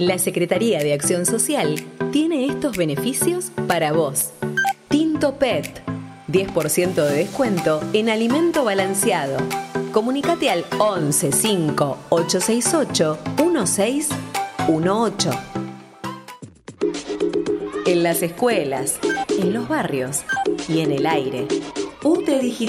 La Secretaría de Acción Social tiene estos beneficios para vos. Tinto PET, 10% de descuento en alimento balanceado. Comunicate al 11 5 868 1618. En las escuelas, en los barrios y en el aire. UTE Digital.